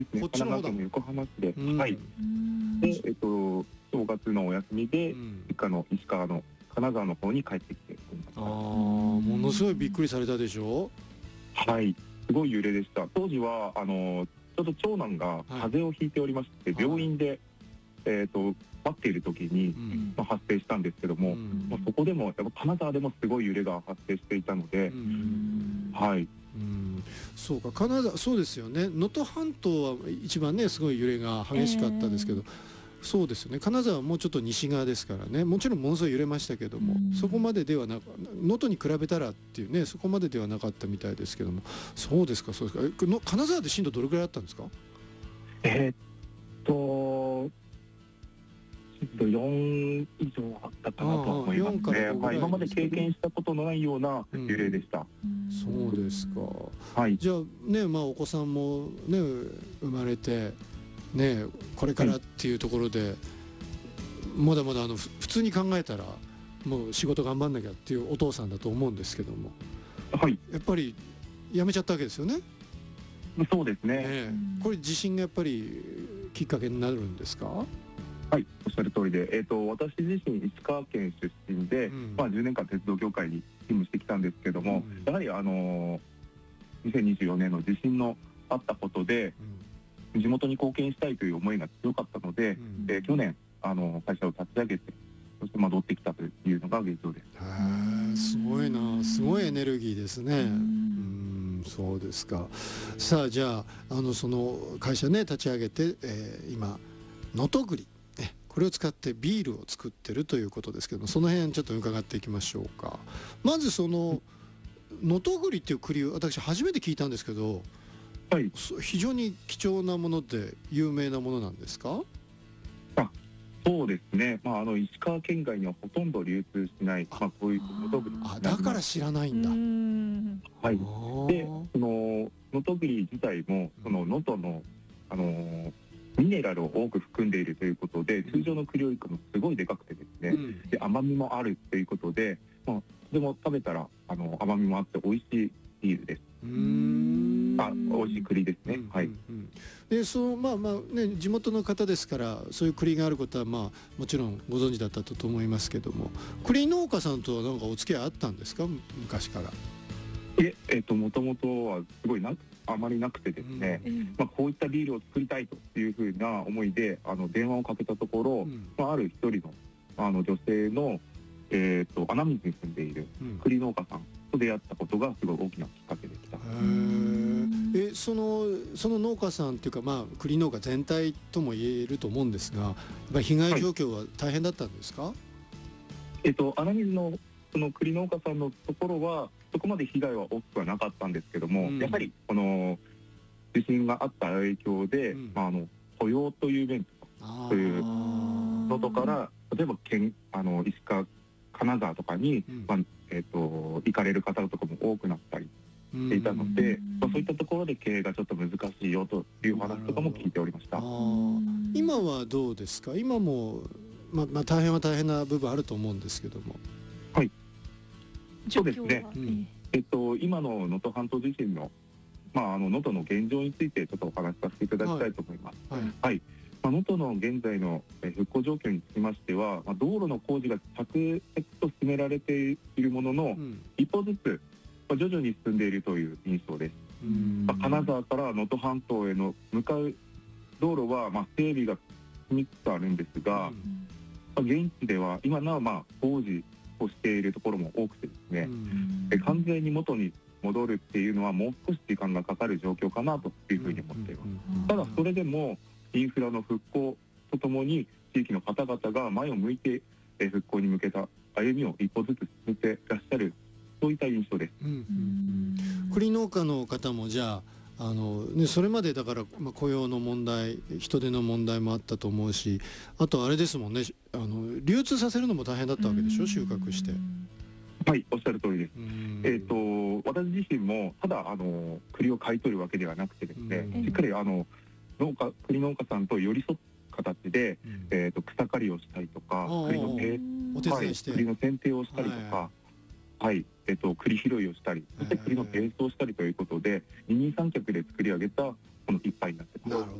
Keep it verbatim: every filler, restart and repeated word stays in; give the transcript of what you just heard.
こっちの方だ。 神奈川県の横浜市で、 うんはい。で、えっと、正月のお休みで、 うん実家の石川の金沢の方に帰ってきて、 あーものすごいびっくりされたでしょ。 はい、すごい揺れでした。当時はあのちょっと長男が風邪をひいておりまして、 はい病院で、えー、と待っている時に、 うんまあ、発生したんですけども、 うんまあ、そこでもやっぱ金沢でもすごい揺れが発生していたので、 うんはいうんそうか金沢そうですよね。能登半島は一番ねすごい揺れが激しかったですけど、えーそうですよね。金沢はもうちょっと西側ですからね。もちろんものすごい揺れましたけども、そこまでではなく能登に比べたらっていうねそこまでではなかったみたいですけども。そうですかそうですか。えの金沢で震度どれくらいあったんですか。 えー、っと震度よん以上あったかなと思いますね。 ああよんからごぐまあ、 らい今まで経験したことのないような揺れでした、 うんそうですか。 はい、 じゃあねまあお子さんもね生まれてねこれからっていうところで、まだまだあのふ普通に考えたらもう仕事頑張んなきゃっていうお父さんだと思うんですけども、 はい、 やっぱり辞めちゃったわけですよね。 そうですね、 ねこれ地震がやっぱりきっかけになるんですか。 はい、おっしゃる通りで、えー、と私自身石川県出身で、 うんまあ、じゅうねんかん鉄道業界に勤務してきたんですけども、 うんやはり、あのーにせんにじゅうよねんの地震のあったことで地元に貢献したいという思いが強かったので、 うんえー去年、あのー会社を立ち上げてそして戻ってきたというのが現状です。 へえすごいなすごいエネルギーですね。うんそうですか。さあじゃあ、あのその会社ね立ち上げて、えー、今能登栗ねこれを使ってビールを作ってるということですけども、その辺ちょっと伺っていきましょうか。まずその能登栗っていう栗を私初めて聞いたんですけど、 はい、 非常に貴重なもので有名なものなんですか。 そうですね、まあ、あの石川県外にはほとんど流通しない、まあ、こういう能登栗になります。 あだから知らないんだ。 はい、であその能登栗自体もその能登の、あのーミネラルを多く含んでいるということで、通常の栗よりかもすごいでかくてですね、 うんで甘みもあるということで、まあ、でも食べたらあの甘みもあって美味しいビールです。 うーんあ、美味しい栗ですね。 うんはい。 うんうんでそうまあまあね地元の方ですからそういう栗があることはまあもちろんご存知だったと思いますけども、栗農家さんとはなんかお付き合いあったんですか昔から。 え、えっともともとはすごいなあまりなくてですね、 うんまあ、こういったビールを作りたいというふうな思いであの電話をかけたところ、 うんまあ、ある一人のあの女性の、えー、と穴水に住んでいるうん栗農家さんと出会ったことがすごい大きなきっかけでした。 へーえそのその農家さんっていうかまあ栗農家全体とも言えると思うんですが、やっぱり被害状況は大変だったんですか。 えっと穴水のその栗農家さんのところはそこまで被害は大きくはなかったんですけども、 うんやはりこの地震があった影響で、 うんまあ、あの雇用という面とかあそういうー外から例えば県あの石川金沢とかに、 うんまあえっと行かれる方とかも多くなったりしていたので、まあ、そういったところで経営がちょっと難しいよという話とかも聞いておりました。 あー今はどうですか。今もまあまあ大変は大変な部分あると思うんですけども。 そうですね、 うんえっと、今の能登半島地震のまあ、あの能登の現状についてちょっとお話しさせていただきたいと思います。 はいはいまあ、能登の現在のえ復興状況につきましては、まあ、道路の工事が着々と進められているものの、 うん一歩ずつ、まあ、徐々に進んでいるという印象です。 うんまあ、金沢から能登半島への向かう道路は、まあ、整備が進みつつあるんですが、 うんまあ、現地では今のはまあ工事をしているところも多くてですね、 うんえ完全に元に戻るっていうのはもう少し時間がかかる状況かなというふうに思っています。 うんただそれでもインフラの復興とともに地域の方々が前を向いてえ復興に向けた歩みを一歩ずつ進めていらっしゃる、そういった印象です。 うんうん栗農家の方もじゃああの、ね、それまでだから、まあ、雇用の問題人手の問題もあったと思うし、あとあれですもんね、あの流通させるのも大変だったわけでしょ、収穫して。 はい、おっしゃる通りです。 うんえっ、と私自身もただあの栗を買い取るわけではなくてですね、 うんしっかりあの農家栗農家さんと寄り添った形で、 うんえー、と草刈りをしたりとか、 ああ栗の手お手伝いして、 はい、栗の剪定をしたりとか、 ははいえっと栗拾いをしたり、そして栗のペーストをしたりということで二人三脚で作り上げた、まこの一杯になってます。 なるほ